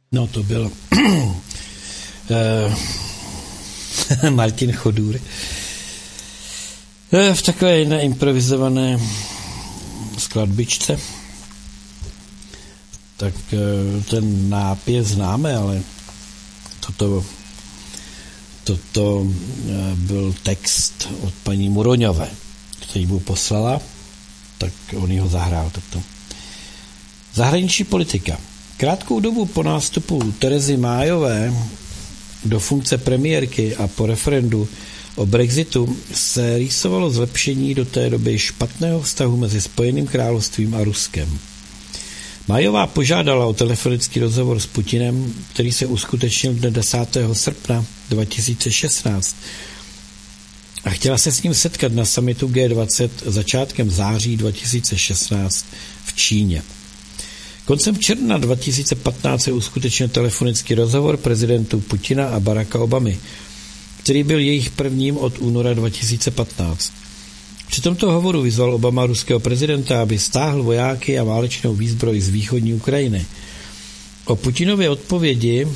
No to byl Martin Chodůr v takové jedné improvizované skladbičce. Tak ten nápěv známe, ale toto byl text od paní Muroňové, který mu poslala, tak on ho zahrál takto. Zahraniční politika. Krátkou dobu po nástupu Terezy Mayové do funkce premiérky a po referendu o Brexitu se rýsovalo zlepšení do té doby špatného vztahu mezi Spojeným královstvím a Ruskem. Mayová požádala o telefonický rozhovor s Putinem, který se uskutečnil dne 10. srpna 2016 a chtěla se s ním setkat na summitu G20 začátkem září 2016 v Číně. Koncem června 2015 se uskutečnil telefonický rozhovor prezidentů Putina a Baracka Obamy, který byl jejich prvním od února 2015. Při tomto hovoru vyzval Obama ruského prezidenta, aby stáhl vojáky a válečnou výzbroj z východní Ukrajiny. O Putinově odpovědi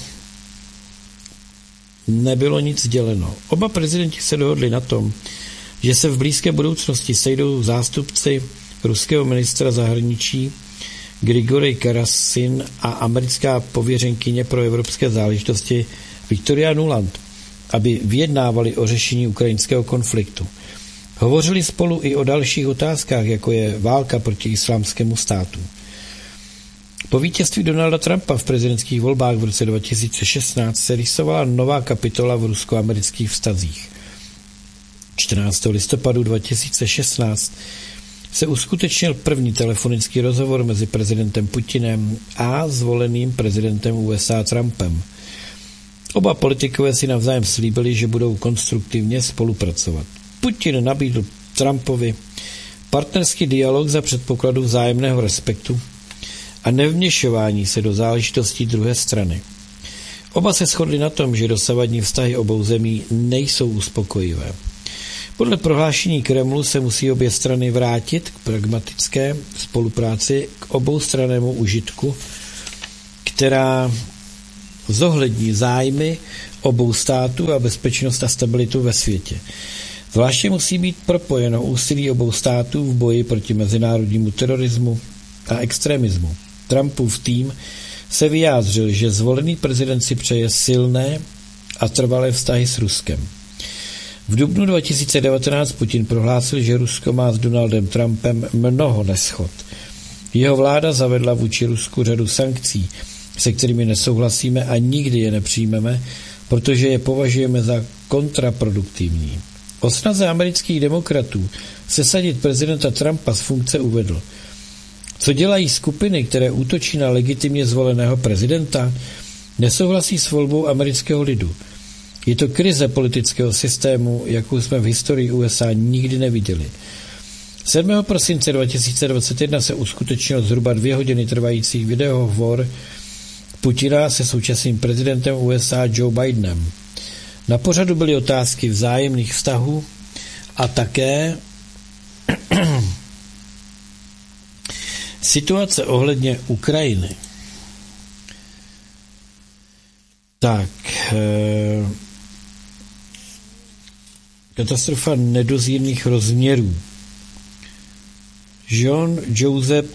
nebylo nic sděleno. Oba prezidenti se dohodli na tom, že se v blízké budoucnosti sejdou zástupci ruského ministra zahraničí Grigorij Karasin a americká pověřenkyně pro evropské záležitosti Victoria Nuland, aby vyjednávali o řešení ukrajinského konfliktu. Hovořili spolu i o dalších otázkách, jako je válka proti islámskému státu. Po vítězství Donalda Trumpa v prezidentských volbách v roce 2016 se rýsovala nová kapitola v rusko-amerických vztazích. 14. listopadu 2016 se uskutečnil první telefonický rozhovor mezi prezidentem Putinem a zvoleným prezidentem USA Trumpem. Oba politikové si navzájem slíbili, že budou konstruktivně spolupracovat. Putin nabídl Trumpovi partnerský dialog za předpokladu vzájemného respektu a nevměšování se do záležitostí druhé strany. Oba se shodli na tom, že dosavadní vztahy obou zemí nejsou uspokojivé. Podle prohlášení Kremlu se musí obě strany vrátit k pragmatické spolupráci k oboustrannému užitku, která zohlední zájmy obou států a bezpečnost a stabilitu ve světě. Zvláště musí být propojeno úsilí obou států v boji proti mezinárodnímu terorismu a extremismu. Trumpův tým se vyjádřil, že zvolený prezident si přeje silné a trvalé vztahy s Ruskem. V dubnu 2019 Putin prohlásil, že Rusko má s Donaldem Trumpem mnoho neschod. Jeho vláda zavedla vůči Rusku řadu sankcí, se kterými nesouhlasíme a nikdy je nepřijmeme, protože je považujeme za kontraproduktivní. O snaze amerických demokratů sesadit prezidenta Trumpa z funkce uvedl: co dělají skupiny, které útočí na legitimně zvoleného prezidenta, nesouhlasí s volbou amerického lidu. Je to krize politického systému, jakou jsme v historii USA nikdy neviděli. 7. prosince 2021 se uskutečnil zhruba 2 hodiny trvající videohovor Putina se současným prezidentem USA Joe Bidenem. Na pořadu byly otázky vzájemných vztahů a také situace ohledně Ukrajiny. Tak, katastrofa nedozírných rozměrů. Jean-Joseph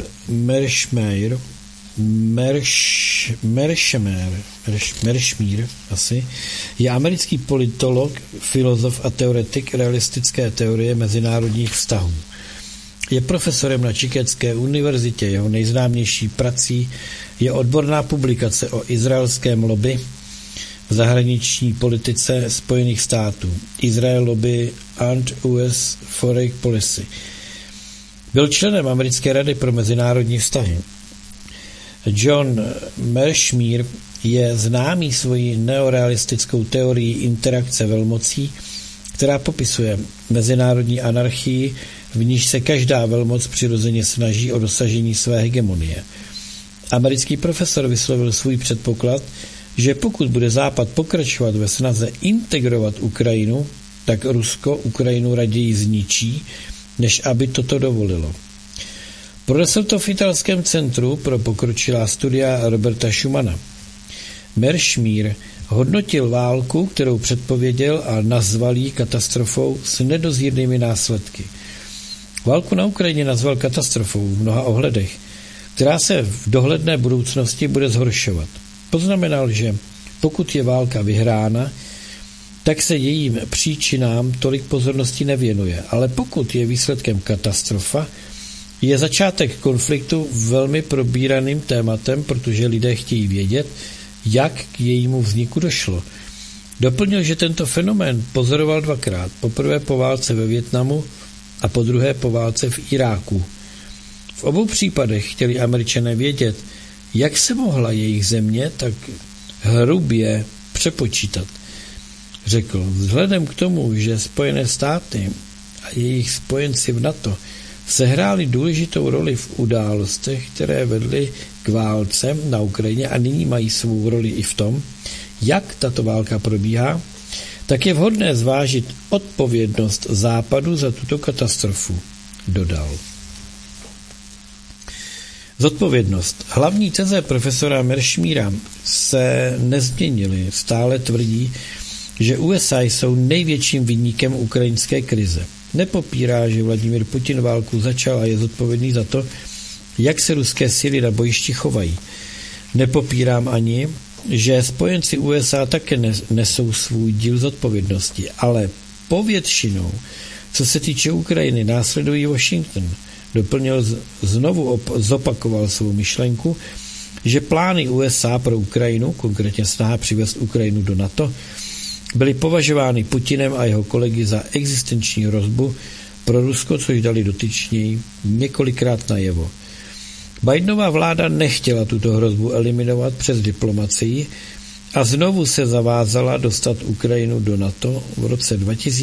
Merschmer je americký politolog, filozof a teoretik realistické teorie mezinárodních vztahů. Je profesorem na Chicagské univerzitě. Jeho nejznámější prací je odborná publikace o izraelském lobby v zahraniční politice Spojených států. Israel lobby and US Foreign Policy. Byl členem Americké rady pro mezinárodní vztahy. John Merschmer je známý svojí neorealistickou teorií interakce velmocí, která popisuje mezinárodní anarchii, v níž se každá velmoc přirozeně snaží o dosažení své hegemonie. Americký profesor vyslovil svůj předpoklad, že pokud bude Západ pokračovat ve snaze integrovat Ukrajinu, tak Rusko Ukrajinu raději zničí, než aby toto dovolilo. Pronesl to v italském centru pro pokročilá studia Roberta Schumana. Meršmír hodnotil válku, kterou předpověděl a nazval ji katastrofou s nedozírnými následky. Válku na Ukrajině nazval katastrofou v mnoha ohledech, která se v dohledné budoucnosti bude zhoršovat. Poznamenal, že pokud je válka vyhrána, tak se jejím příčinám tolik pozornosti nevěnuje, ale pokud je výsledkem katastrofa, je začátek konfliktu velmi probíraným tématem, protože lidé chtějí vědět, jak k jejímu vzniku došlo. Doplnil, že tento fenomén pozoroval dvakrát, poprvé po válce ve Vietnamu a po druhé po válce v Iráku. V obou případech chtěli Američané vědět, jak se mohla jejich země tak hrubě přepočítat. Řekl, vzhledem k tomu, že Spojené státy a jejich spojenci v NATO sehráli důležitou roli v událostech, které vedly k válce na Ukrajině a nyní mají svou roli i v tom, jak tato válka probíhá, tak je vhodné zvážit odpovědnost Západu za tuto katastrofu, dodal. Zodpovědnost. Hlavní teze profesora Meršmíra se nezměnily. Stále tvrdí, že USA jsou největším viníkem ukrajinské krize. Nepopírá, že Vladimír Putin válku začal a je zodpovědný za to, jak se ruské síly na bojišti chovají. Nepopírám ani, že spojenci USA také nesou svůj díl zodpovědnosti, ale povětšinou, co se týče Ukrajiny, následují Washington. Doplnil, zopakoval svou myšlenku, že plány USA pro Ukrajinu, konkrétně snaha přivést Ukrajinu do NATO, byly považovány Putinem a jeho kolegy za existenční hrozbu pro Rusko, což dali dotyční několikrát najevo. Bidenová vláda nechtěla tuto hrozbu eliminovat přes diplomacii a znovu se zavázala dostat Ukrajinu do NATO v roce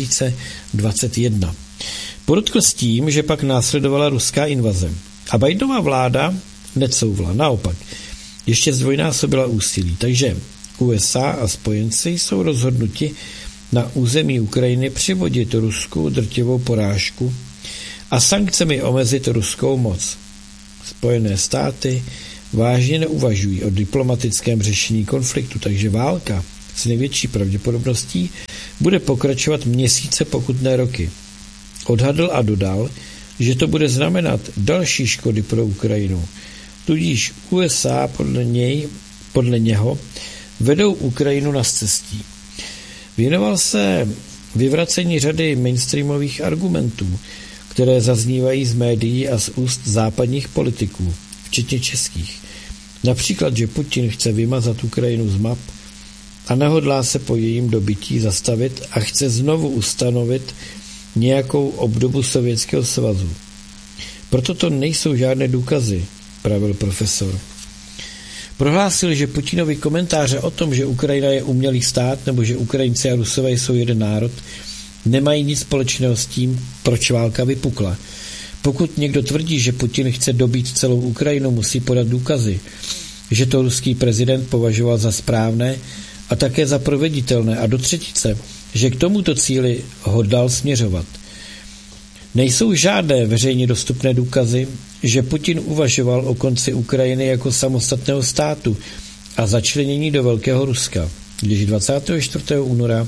2021. Podotkl s tím, že pak následovala ruská invaze. A Bidenová vláda necouvla, naopak. Ještě zdvojnásobila úsilí, takže USA a spojenci jsou rozhodnuti na území Ukrajiny přivodit Rusku drtivou porážku a sankcemi omezit ruskou moc. Spojené státy vážně neuvažují o diplomatickém řešení konfliktu, takže válka s největší pravděpodobností bude pokračovat měsíce, pokud ne roky. Odhadl a dodal, že to bude znamenat další škody pro Ukrajinu. Tudíž USA podle něho vedou Ukrajinu na scestí. Věnoval se vyvracení řady mainstreamových argumentů, které zaznívají z médií a z úst západních politiků, včetně českých. Například, že Putin chce vymazat Ukrajinu z map a nehodlá se po jejím dobytí zastavit a chce znovu ustanovit nějakou obdobu Sovětského svazu. Proto to nejsou žádné důkazy, pravil profesor. Prohlásil, že Putinovi komentáře o tom, že Ukrajina je umělý stát nebo že Ukrajinci a Rusové jsou jeden národ, nemají nic společného s tím, proč válka vypukla. Pokud někdo tvrdí, že Putin chce dobít celou Ukrajinu, musí podat důkazy, že to ruský prezident považoval za správné a také za proveditelné a do třetice, že k tomuto cíli hodlal směřovat. Nejsou žádné veřejně dostupné důkazy, že Putin uvažoval o konci Ukrajiny jako samostatného státu a začlenění do Velkého Ruska, když 24. února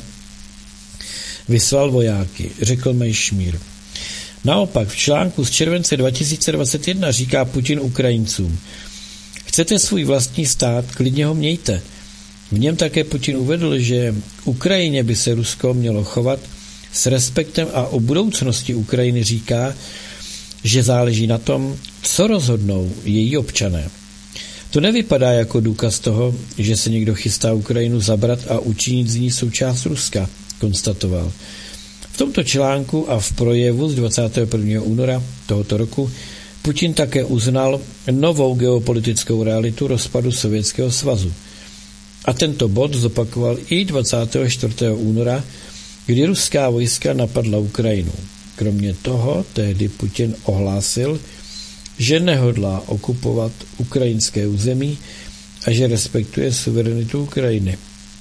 vyslal vojáky, řekl Meršmír. Naopak v článku z července 2021 říká Putin Ukrajincům: chcete svůj vlastní stát, klidně ho mějte. V něm také Putin uvedl, že Ukrajině by se Rusko mělo chovat s respektem a o budoucnosti Ukrajiny říká, že záleží na tom, co rozhodnou její občané. To nevypadá jako důkaz toho, že se někdo chystá Ukrajinu zabrat a učinit z ní součást Ruska, konstatoval. V tomto článku a v projevu z 21. února tohoto roku Putin také uznal novou geopolitickou realitu rozpadu Sovětského svazu. A tento bod zopakoval i 24. února, kdy ruská vojska napadla Ukrajinu. Kromě toho tehdy Putin ohlásil, že nehodlá okupovat ukrajinské území a že respektuje suverenitu Ukrajiny.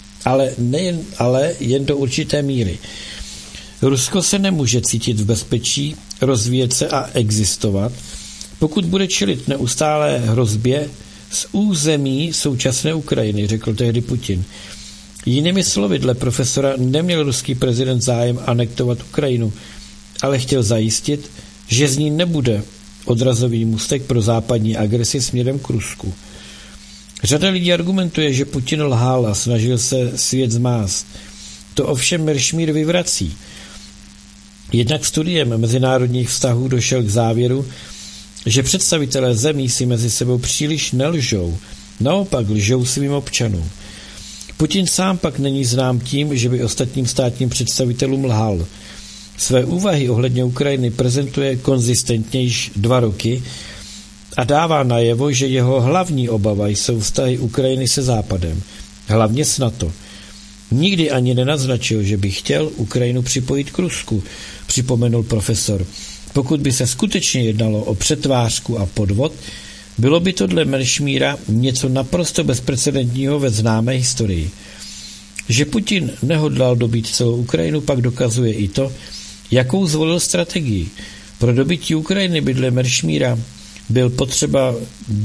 Ale jen do určité míry. Rusko se nemůže cítit v bezpečí, rozvíjet se a existovat, pokud bude čelit neustálé hrozbě z území současné Ukrajiny, řekl tehdy Putin. Jinými slovy, dle profesora neměl ruský prezident zájem anektovat Ukrajinu, ale chtěl zajistit, že z ní nebude odrazový můstek pro západní agresi směrem k Rusku. Řada lidí argumentuje, že Putin lhal a snažil se svět zmást. To ovšem Meršmír vyvrací. Jednak studiem mezinárodních vztahů došel k závěru, že představitelé zemí si mezi sebou příliš nelžou, naopak lžou svým občanům. Putin sám pak není znám tím, že by ostatním státním představitelům lhal. Své úvahy ohledně Ukrajiny prezentuje konzistentně již 2 roky a dává najevo, že jeho hlavní obava jsou vztahy Ukrajiny se Západem, hlavně s NATO. Nikdy ani nenaznačil, že by chtěl Ukrajinu připojit k Rusku, připomenul profesor. Pokud by se skutečně jednalo o přetvářku a podvod, bylo by to dle Meršmíra něco naprosto bezprecedentního ve známé historii. Že Putin nehodlal dobít celou Ukrajinu, pak dokazuje i to, jakou zvolil strategii. Pro dobytí Ukrajiny by dle Meršmíra byl potřeba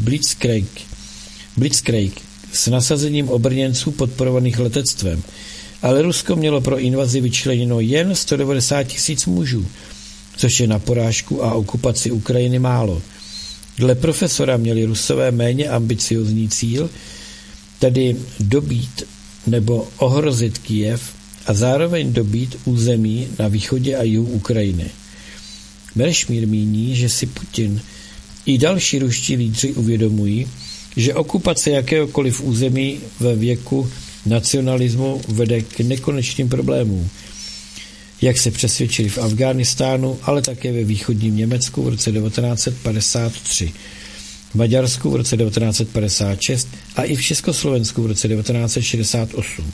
Blitzkrieg s nasazením obrněnců podporovaných letectvem, ale Rusko mělo pro invazi vyčleněno jen 190 000 mužů, což je na porážku a okupaci Ukrajiny málo. Dle profesora měli Rusové méně ambiciozní cíl, tedy dobít nebo ohrozit Kyjev a zároveň dobít území na východě a jihu Ukrajiny. Meršmír míní, že si Putin i další ruští lídři uvědomují, že okupace jakéhokoliv území ve věku nacionalismu vede k nekonečným problémům, jak se přesvědčili v Afghánistánu, ale také ve východním Německu v roce 1953, v Maďarsku v roce 1956 a i v Československu v roce 1968.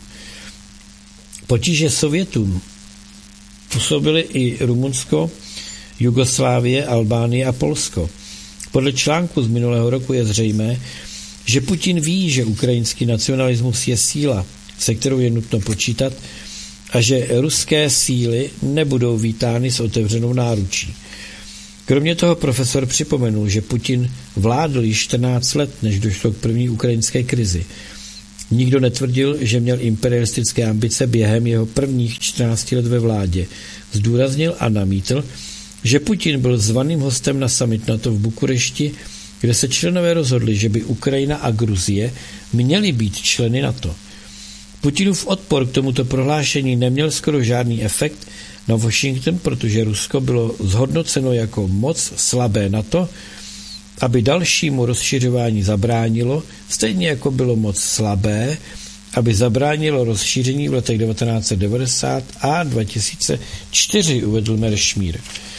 Potíže Sovětům působily i Rumunsko, Jugoslávie, Albánie a Polsko. Podle článku z minulého roku je zřejmé, že Putin ví, že ukrajinský nacionalismus je síla, se kterou je nutno počítat, a že ruské síly nebudou vítány s otevřenou náručí. Kromě toho profesor připomenul, že Putin vládl již 14 let, než došlo k první ukrajinské krizi. Nikdo netvrdil, že měl imperialistické ambice během jeho prvních 14 let ve vládě. Zdůraznil a namítl, že Putin byl zvaným hostem na summit NATO v Bukurešti, kde se členové rozhodli, že by Ukrajina a Gruzie měly být členy NATO. Putinův odpor k tomuto prohlášení neměl skoro žádný efekt na Washington, protože Rusko bylo zhodnoceno jako moc slabé NATO, aby dalšímu rozšiřování zabránilo, stejně jako bylo moc slabé, aby zabránilo rozšíření v letech 1990 a 2004, uvedl Meršmír.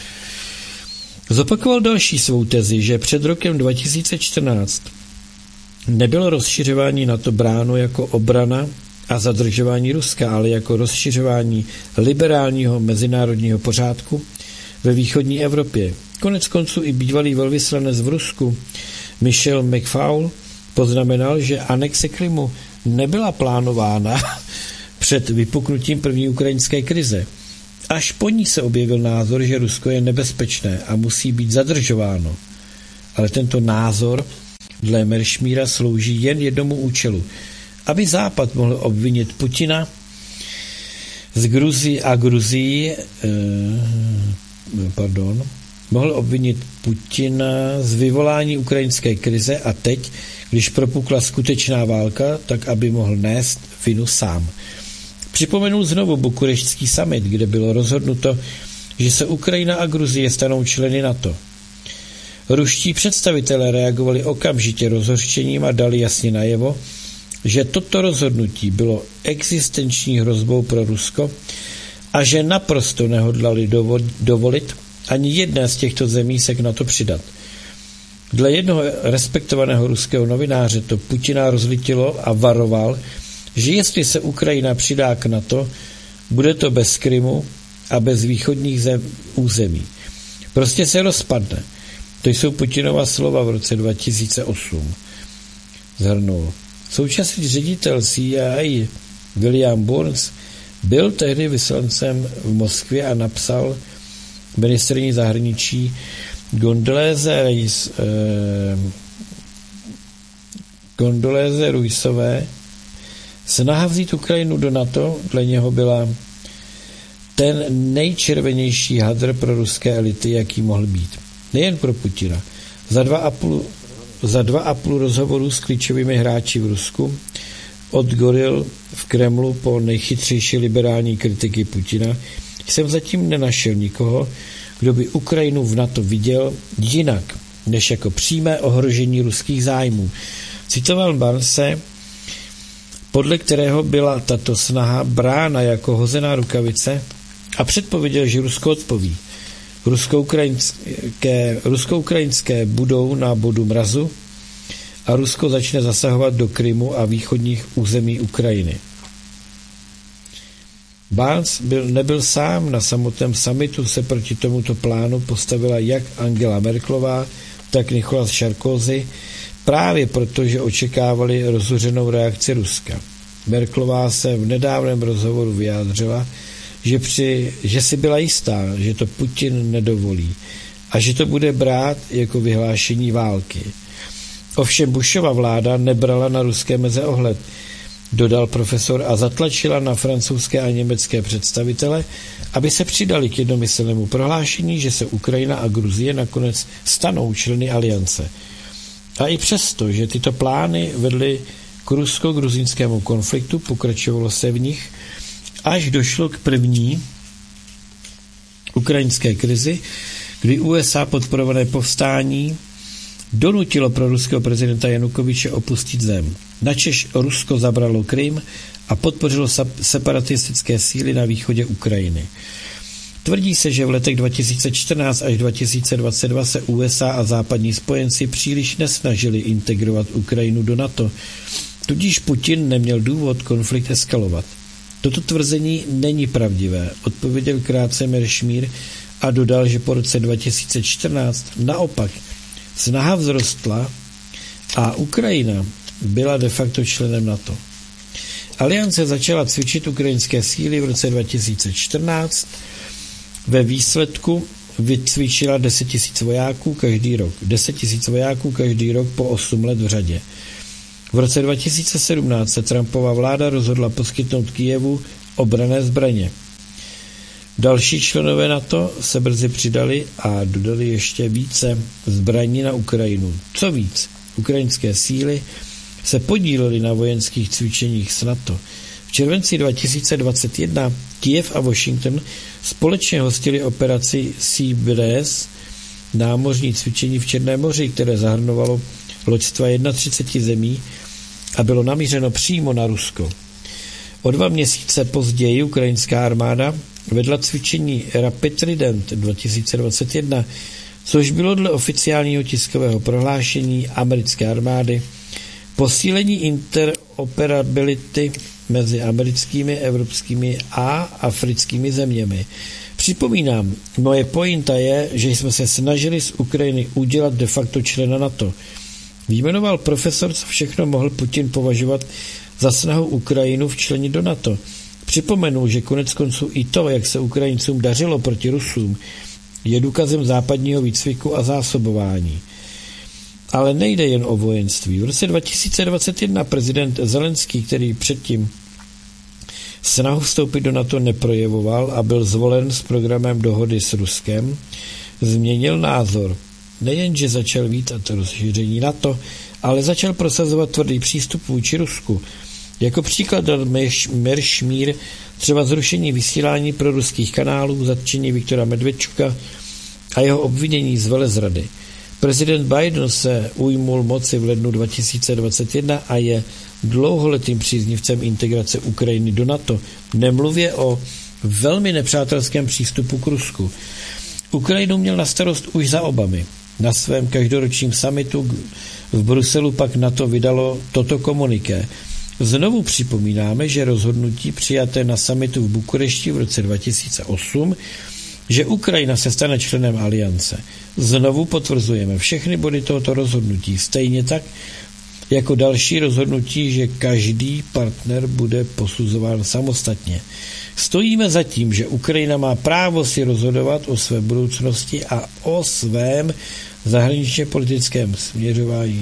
Zopakoval další svou tezi, že před rokem 2014 nebylo rozšiřování NATO bráno jako obrana a zadržování Ruska, ale jako rozšiřování liberálního mezinárodního pořádku ve východní Evropě. Konec konců i bývalý velvyslanec v Rusku Michel McFaul poznamenal, že anexe Krymu nebyla plánována před vypuknutím první ukrajinské krize. Až po ní se objevil názor, že Rusko je nebezpečné a musí být zadržováno. Ale tento názor dle Meršmíra slouží jen jednomu účelu, aby Západ mohl obvinit Putina mohl obvinit Putina z vyvolání ukrajinské krize a teď, když propukla skutečná válka, tak aby mohl nést vinu sám. Připomenul znovu bukureštský summit, kde bylo rozhodnuto, že se Ukrajina a Gruzie stanou členy NATO. Ruští představitelé reagovali okamžitě rozhořčením a dali jasně najevo, že toto rozhodnutí bylo existenční hrozbou pro Rusko a že naprosto nehodlali dovolit ani jedné z těchto zemí se k NATO přidat. Dle jednoho respektovaného ruského novináře to Putina rozlítilo a varoval, že jestli se Ukrajina přidá k NATO, bude to bez Krymu a bez východních území. Prostě se rozpadne. To jsou Putinova slova v roce 2008. Zhrnul. Současný ředitel CIA William Burns byl tehdy vyslancem v Moskvě a napsal ministryni zahraničí Condoleezza Rice Condoléze Riceové snaha vzít Ukrajinu do NATO dle něho byla ten nejčervenější hadr pro ruské elity, jaký mohl být. Nejen pro Putina. Za 2,5 rozhovoru s klíčovými hráči v Rusku, od goril v Kremlu po nejchytřejší liberální kritiky Putina, jsem zatím nenašel nikoho, kdo by Ukrajinu v NATO viděl jinak, než jako přímé ohrožení ruských zájmů. Citoval Barnse, podle kterého byla tato snaha brána jako hozená rukavice, a předpověděl, že Rusko odpoví. Rusko-ukrajinské budou na bodu mrazu a Rusko začne zasahovat do Krymu a východních území Ukrajiny. Barnes nebyl sám, na samotném summitu se proti tomuto plánu postavila jak Angela Merkelová, tak Nicolas Sarkozy, právě protože očekávali rozhořenou reakci Ruska. Merkelová se v nedávném rozhovoru vyjádřila, že si byla jistá, že to Putin nedovolí a že to bude brát jako vyhlášení války. Ovšem Bushova vláda nebrala na ruské meze ohled, dodal profesor, a zatlačila na francouzské a německé představitele, aby se přidali k jednomyslnému prohlášení, že se Ukrajina a Gruzie nakonec stanou členy aliance. A i přesto, že tyto plány vedly k rusko-gruzínskému konfliktu, pokračovalo se v nich, až došlo k první ukrajinské krizi, kdy USA podporované povstání donutilo pro ruského prezidenta Janukovyče opustit zem. Načež Rusko zabralo Krym a podpořilo separatistické síly na východě Ukrajiny. Tvrdí se, že v letech 2014 až 2022 se USA a západní spojenci příliš nesnažili integrovat Ukrajinu do NATO, tudíž Putin neměl důvod konflikt eskalovat. Toto tvrzení není pravdivé, odpověděl krátce Meršmír a dodal, že po roce 2014 naopak snaha vzrostla a Ukrajina byla de facto členem NATO. Aliance začala cvičit ukrajinské síly v roce 2014. Ve výsledku vycvičila 10 000 vojáků každý rok. 10 000 vojáků každý rok po 8 let v řadě. V roce 2017 se Trumpova vláda rozhodla poskytnout Kyjevu obranné zbraně. Další členové NATO se brzy přidali a dodali ještě více zbraní na Ukrajinu. Co víc, ukrajinské síly se podílely na vojenských cvičeních s NATO. V červenci 2021 Kyjev a Washington společně hostili operaci Sea Breeze, námořní cvičení v Černém moři, které zahrnovalo loďstva 31 zemí a bylo namířeno přímo na Rusko. O 2 měsíce později ukrajinská armáda vedla cvičení Rapid Trident 2021, což bylo dle oficiálního tiskového prohlášení americké armády posílení interoperability mezi americkými, evropskými a africkými zeměmi. Připomínám, moje pointa je, že jsme se snažili z Ukrajiny udělat de facto člena NATO. Vyjmenoval profesor, co všechno mohl Putin považovat za snahu Ukrajinu včlenit do NATO. Připomenul, že konec konců i to, jak se Ukrajincům dařilo proti Rusům, je důkazem západního výcviku a zásobování. Ale nejde jen o vojenství. V roce 2021 prezident Zelenský, který předtím snahu vstoupit do NATO neprojevoval a byl zvolen s programem dohody s Ruskem, změnil názor. Nejenže začal vítat rozšíření NATO, ale začal prosazovat tvrdý přístup vůči Rusku. Jako příklad dal Meršmír třeba zrušení vysílání pro ruských kanálů, zatčení Viktora Medvedčuka a jeho obvinění z velezrady. Prezident Biden se ujmul moci v lednu 2021 a je dlouholetým příznivcem integrace Ukrajiny do NATO, nemluvě o velmi nepřátelském přístupu k Rusku. Ukrajinu měl na starost už za Obamy. Na svém každoročním summitu v Bruselu pak NATO vydalo toto komuniké. Znovu připomínáme, že rozhodnutí přijaté na summitu v Bukurešti v roce 2008, že Ukrajina se stane členem aliance. Znovu potvrzujeme všechny body tohoto rozhodnutí, stejně tak jako další rozhodnutí, že každý partner bude posuzován samostatně. Stojíme za tím, že Ukrajina má právo si rozhodovat o své budoucnosti a o svém zahraničně politickém směřování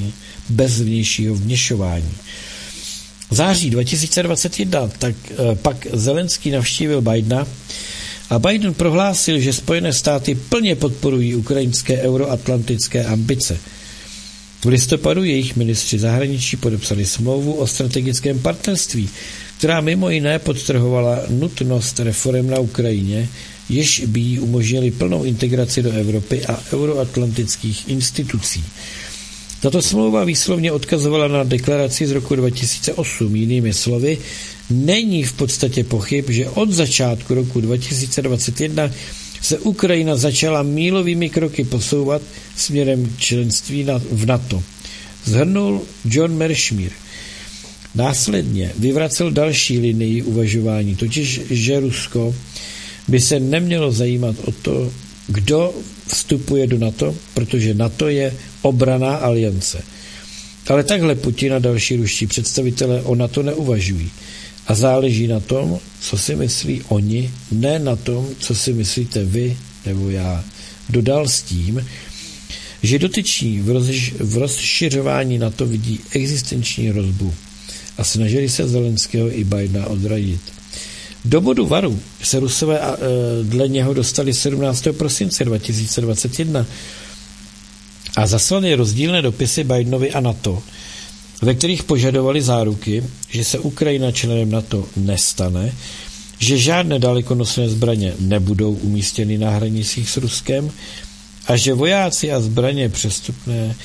bez vnějšího vměšování. V září 2021 pak Zelenský navštívil Bidena a Biden prohlásil, že Spojené státy plně podporují ukrajinské euroatlantické ambice. V listopadu jejich ministři zahraničí podepsali smlouvu o strategickém partnerství, která mimo jiné podtrhovala nutnost reforem na Ukrajině, jež by jí umožnili plnou integraci do Evropy a euroatlantických institucí. Tato smlouva výslovně odkazovala na deklaraci z roku 2008. Jinými slovy, není v podstatě pochyb, že od začátku roku 2021 se Ukrajina začala mílovými kroky posouvat směrem členství v NATO. Shrnul John Mearsheimer. Následně vyvracel další linii uvažování, totiž, že Rusko by se nemělo zajímat o to, kdo vstupuje do NATO, protože NATO je obranná aliance. Ale takhle Putin a další ruští představitelé o NATO neuvažují. A záleží na tom, co si myslí oni, ne na tom, co si myslíte vy nebo já. Dodal s tím, že dotyční v rozšiřování NATO vidí existenční hrozbu a snažili se Zelenského i Bidena odradit. Do bodu varu se Rusové dle něho dostali 17. prosince 2021 a zaslali rozdílné dopisy Bidenovi a NATO, ve kterých požadovali záruky, že se Ukrajina členem NATO nestane, že žádné dalekonosné zbraně nebudou umístěny na hranicích s Ruskem a že vojáci a zbraně přesunuté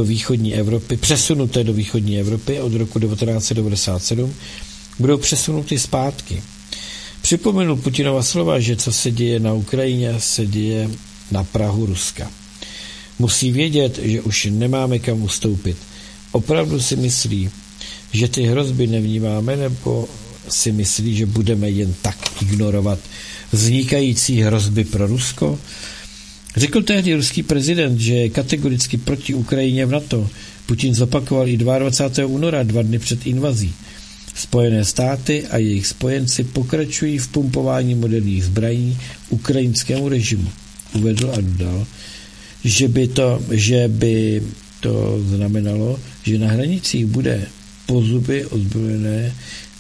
do východní Evropy od roku 1997 budou přesunuty zpátky. Připomenul Putinova slova, že co se děje na Ukrajině, se děje na prahu Ruska. Musí vědět, že už nemáme kam ustoupit. Opravdu si myslí, že ty hrozby nevnímáme, nebo si myslí, že budeme jen tak ignorovat vznikající hrozby pro Rusko? Řekl tehdy ruský prezident, že je kategoricky proti Ukrajině v NATO. Putin zopakoval i 22. února, 2 dny před invazí. Spojené státy a jejich spojenci pokračují v pumpování moderních zbraní ukrajinskému režimu. Uvedl a dodal, že by to znamenalo, že na hranicích bude pozuby ozbrojené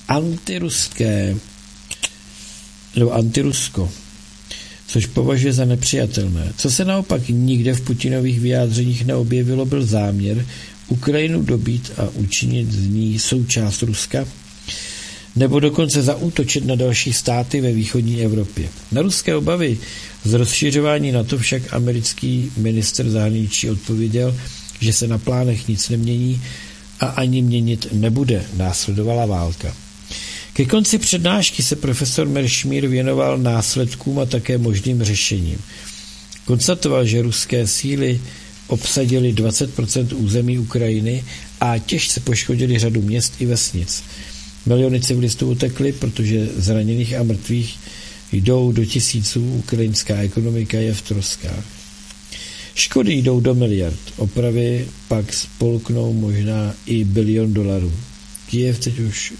antirusko, což považuje za nepřijatelné. Co se naopak nikde v Putinových vyjádřeních neobjevilo, byl záměr Ukrajinu dobít a učinit z ní součást Ruska, nebo dokonce zaútočit na další státy ve východní Evropě. Na ruské obavy z rozšiřování NATO však americký ministr zahraničí odpověděl, že se na plánech nic nemění a ani měnit nebude. Následovala válka. Ke konci přednášky se profesor Mearsheimer věnoval následkům a také možným řešením. Konstatoval, že ruské síly obsadili 20% území Ukrajiny a těžce poškodili řadu měst i vesnic. Miliony civilistů utekli, protože zraněných a mrtvých jdou do tisíců, ukrajinská ekonomika je v troskách. Škody jdou do miliard, opravy pak spolknou možná i $1 bilion. Kyjev teď už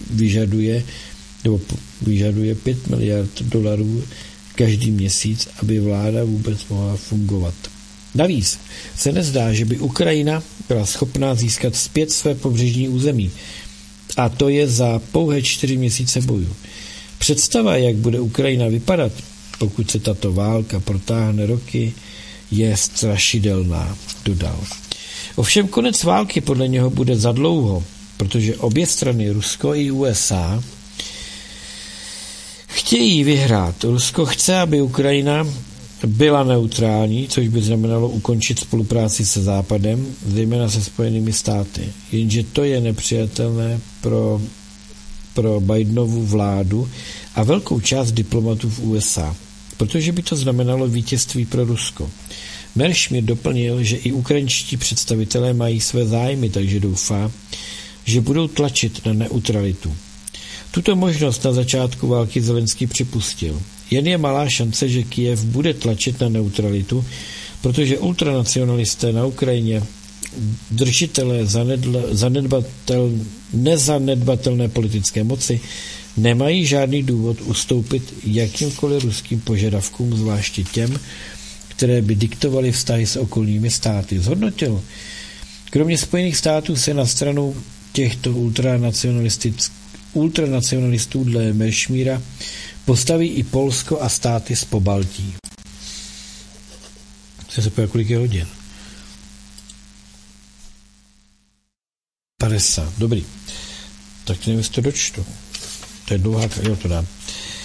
vyžaduje 5 miliard dolarů každý měsíc, aby vláda vůbec mohla fungovat. Navíc se nezdá, že by Ukrajina byla schopná získat zpět své pobřežní území. A to je za pouhé 4 měsíce bojů. Představa, jak bude Ukrajina vypadat, pokud se tato válka protáhne roky, je strašidelná, dodal. Ovšem konec války podle něho bude za dlouho, protože obě strany, Rusko i USA, chtějí vyhrát. Rusko chce, aby Ukrajina byla neutrální, což by znamenalo ukončit spolupráci se Západem, zejména se Spojenými státy. Jenže to je nepřijatelné pro Bidenovu vládu a velkou část diplomatů v USA, protože by to znamenalo vítězství pro Rusko. Mearsheimer doplnil, že i ukrajinští představitelé mají své zájmy, takže doufá, že budou tlačit na neutralitu. Tuto možnost na začátku války Zelenský připustil. Jen je malá šance, že Kyjev bude tlačit na neutralitu, protože ultranacionalisté na Ukrajině, držitelé nezanedbatelné politické moci, nemají žádný důvod ustoupit jakýmkoliv ruským požadavkům, zvláště těm, které by diktovaly vztahy s okolními státy. Zhodnotil, Kromě Spojených států se na stranu těchto ultranacionalistů dle Merschmíra postaví i Polsko a státy z Pobaltí. Se pojde, kolik je hodin? 50, dobrý. Tak nevím, jestli to dočtu. To je dlouhá, jo, to dám.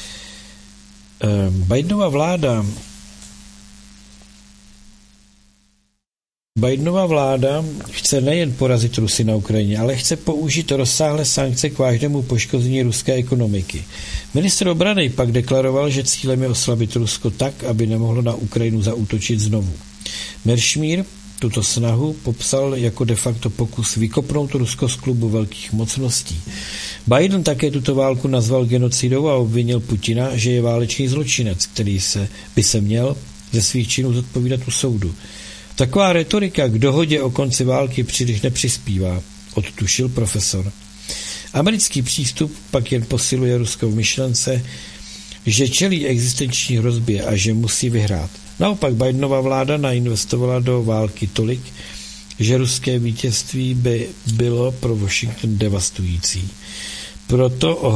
Bidenova vláda chce nejen porazit Rusy na Ukrajině, ale chce použít rozsáhlé sankce k vážnému poškození ruské ekonomiky. Ministr obrany pak deklaroval, že cílem je oslabit Rusko tak, aby nemohlo na Ukrajinu zaútočit znovu. Merschmír tuto snahu popsal jako de facto pokus vykopnout Rusko z klubu velkých mocností. Biden také tuto válku nazval genocidou a obvinil Putina, že je válečný zločinec, který by se měl ze svých činů zodpovídat u soudu. Taková retorika k dohodě o konci války příliš nepřispívá, odtušil profesor. Americký přístup pak jen posiluje Rusko v myšlence, že čelí existenční hrozbě a že musí vyhrát. Naopak Bidenova vláda nainvestovala do války tolik, že ruské vítězství by bylo pro Washington devastující. Proto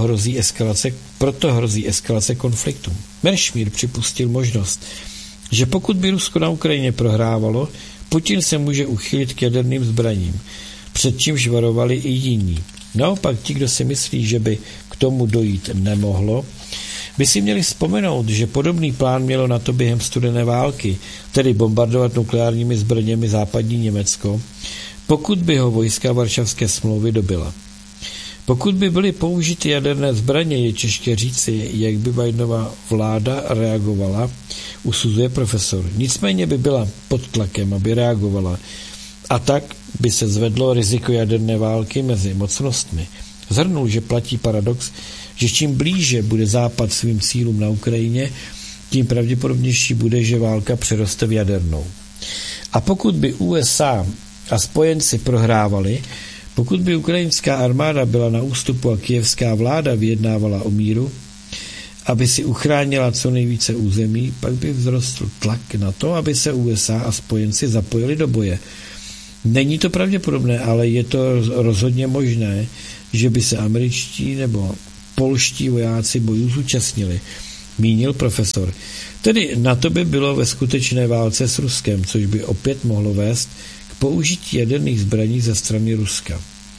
hrozí eskalace konfliktu. Merschmír připustil možnost, že pokud by Rusko na Ukrajině prohrávalo, Putin se může uchylit k jaderným zbraním, před čímž varovali i jiní. Naopak ti, kdo si myslí, že by k tomu dojít nemohlo, by si měli vzpomenout, že podobný plán mělo NATO během studené války, tedy bombardovat nukleárními zbraněmi západní Německo, pokud by ho vojska Varšavské smlouvy dobyla. Pokud by byly použity jaderné zbraně, je těžké říci, jak by Bidenova vláda reagovala, usuzuje profesor. Nicméně by byla pod tlakem, aby reagovala. A tak by se zvedlo riziko jaderné války mezi mocnostmi. Zhrnul, že platí paradox, že čím blíže bude Západ svým cílům na Ukrajině, tím pravděpodobnější bude, že válka přeroste v jadernou. A pokud by USA a spojenci prohrávali, pokud by ukrajinská armáda byla na ústupu a kyjevská vláda vyjednávala o míru, aby si uchránila co nejvíce území, pak by vzrostl tlak na to, aby se USA a spojenci zapojili do boje. Není to pravděpodobné, ale je to rozhodně možné, že by se američtí nebo polští vojáci bojů zúčastnili, mínil profesor. Tedy NATO by bylo ve skutečné válce s Ruskem, což by opět mohlo vést k použití jaderných zbraní ze strany Ruska.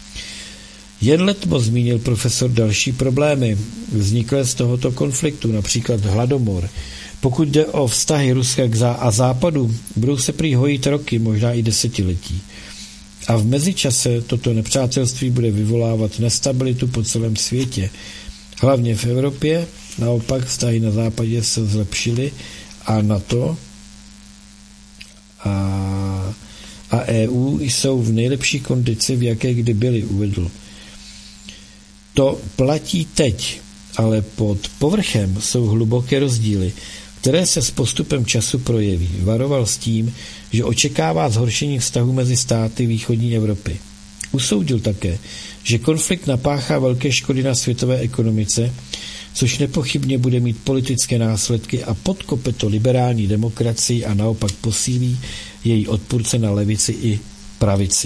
Jen letmo zmínil profesor další problémy vzniklé z tohoto konfliktu, například hladomor. Pokud jde o vztahy Ruska a Západu, budou se prý hojit roky, možná i desetiletí. A v mezičase toto nepřátelství bude vyvolávat nestabilitu po celém světě. Hlavně v Evropě, naopak vztahy na západě se zlepšily a NATO a EU jsou v nejlepší kondici, v jaké kdy byly, uvedl. To platí teď, ale pod povrchem jsou hluboké rozdíly, které se s postupem času projeví. Varoval s tím, že očekává zhoršení vztahu mezi státy východní Evropy. Usoudil také, že konflikt napáchá velké škody na světové ekonomice, což nepochybně bude mít politické následky a podkope to liberální demokracii a naopak posílí její odpůrce na levici i pravici.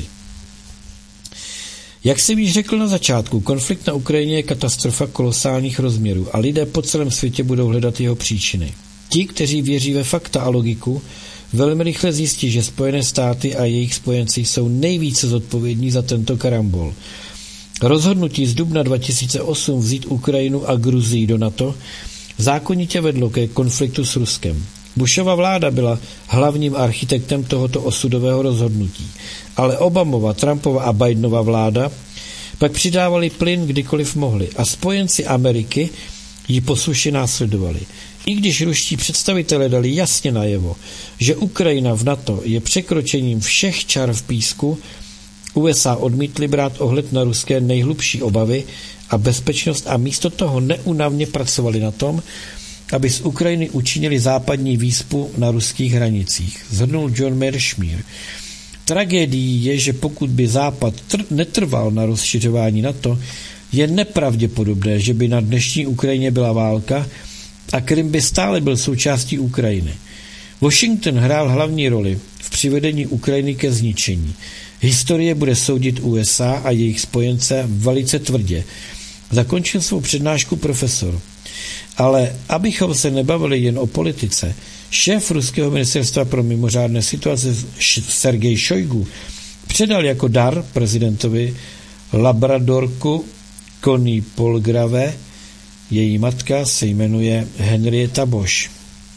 Jak jsem již řekl na začátku, konflikt na Ukrajině je katastrofa kolosálních rozměrů a lidé po celém světě budou hledat jeho příčiny. Ti, kteří věří ve fakta a logiku, velmi rychle zjistí, že Spojené státy a jejich spojenci jsou nejvíce zodpovědní za tento karambol. Rozhodnutí z dubna 2008 vzít Ukrajinu a Gruzii do NATO zákonitě vedlo ke konfliktu s Ruskem. Bushova vláda byla hlavním architektem tohoto osudového rozhodnutí, ale Obamova, Trumpova a Bidenova vláda pak přidávali plyn kdykoliv mohli a spojenci Ameriky ji poslušně následovali. I když ruští představitelé dali jasně najevo, že Ukrajina v NATO je překročením všech čar v písku, USA odmítli brát ohled na ruské nejhlubší obavy a bezpečnost a místo toho neúnavně pracovali na tom, aby z Ukrajiny učinili západní výspu na ruských hranicích. Zhrnul John Merschmír. Tragédií je, že pokud by Západ netrval na rozšiřování NATO, je nepravděpodobné, že by na dnešní Ukrajině byla válka a Krym by stále byl součástí Ukrajiny. Washington hrál hlavní roli v přivedení Ukrajiny ke zničení. Historie bude soudit USA a jejich spojence velice tvrdě. Zakončil svou přednášku profesor. Ale abychom se nebavili jen o politice, šéf ruského ministerstva pro mimořádné situace Sergej Šojgu předal jako dar prezidentovi labradorku Connie Polgrave. Její matka se jmenuje Henrietta Bosch.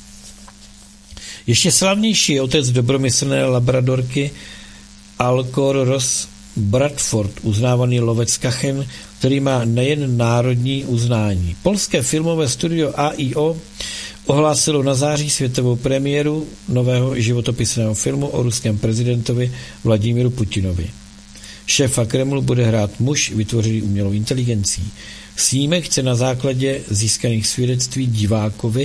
Ještě slavnější je otec dobromyslné labradorky Alcor Ross Bradford, uznávaný lovec kachen, který má nejen národní uznání. Polské filmové studio AIO ohlásilo na září světovou premiéru nového životopisného filmu o ruském prezidentovi Vladimíru Putinovi. Šéfa Kremlu bude hrát muž vytvořený umělou inteligencí. Snímek chce na základě získaných svědectví divákovi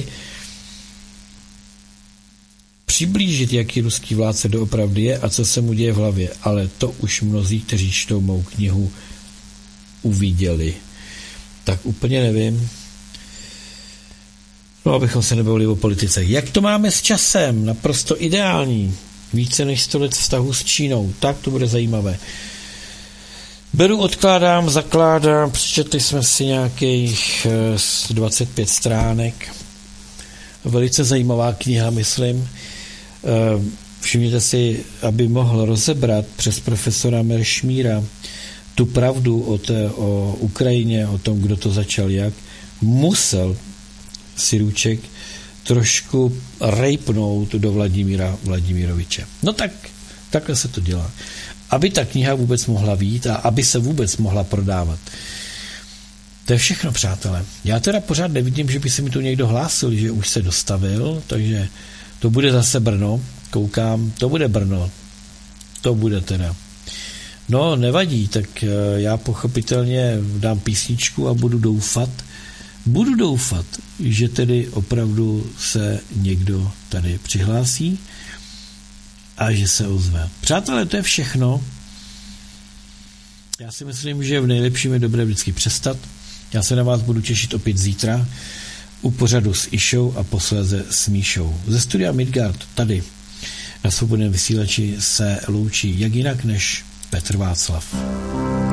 přiblížit, jaký ruský vládce doopravdy je a co se mu děje v hlavě, ale to už mnozí, kteří čtou mou knihu, uviděli. Tak úplně nevím. No, abychom se nebavili o politice. Jak to máme s časem? Naprosto ideální. Více než 100 let vztahu s Čínou. Tak to bude zajímavé. Beru, odkládám, zakládám. Přečetli jsme si nějakých 25 stránek. Velice zajímavá kniha, myslím. Všimněte si, aby mohl rozebrat přes profesora Meršmíra tu pravdu o Ukrajině, o tom, kdo to začal jak, musel Sirůček trošku rejpnout do Vladimíra Vladimiroviče. No tak, takhle se to dělá. Aby ta kniha vůbec mohla vyjít a aby se vůbec mohla prodávat. To je všechno, přátelé. Já teda pořád nevidím, že by se mi tu někdo hlásil, že už se dostavil, takže to bude zase Brno. Koukám, to bude Brno. To bude teda. No, nevadí, tak já pochopitelně dám písničku a budu doufat, že tedy opravdu se někdo tady přihlásí a že se ozve. Přátelé, to je všechno. Já si myslím, že v nejlepším je dobré vždycky přestat. Já se na vás budu těšit opět zítra u pořadu s Išou a posléze s Míšou. Ze studia Midgard tady na Svobodném vysílači se loučí jak jinak než Petr Václav.